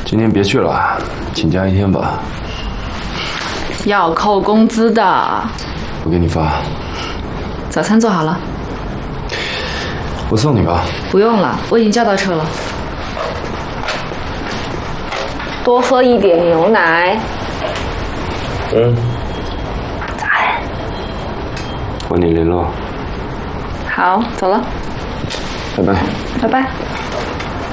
今天别去了，请假一天吧。 要扣工资的。 我给你发。 早餐做好了。 我送你吧。 不用了，我已经叫到车了。 多喝一点牛奶。 嗯。 早安。 晚点联络。 好，走了。 拜拜。 拜拜。